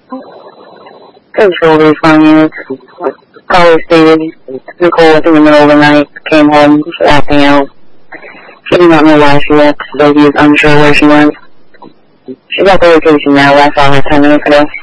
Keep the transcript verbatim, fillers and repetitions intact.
Pretty sure we found it. Caller stated Nicole was in the middle of the night, came home, was acting out. She did not know why she left, so he was unsure where she went. She's at the location now, I saw her ten minutes ago.